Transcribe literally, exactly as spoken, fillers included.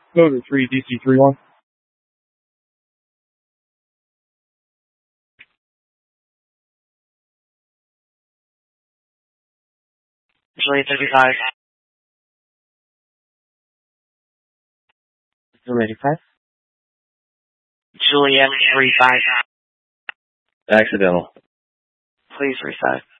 Motor three, D C three one. Juliet thirty-five. Juliet eighty-five. Juliet three five. Accidental. Please reset.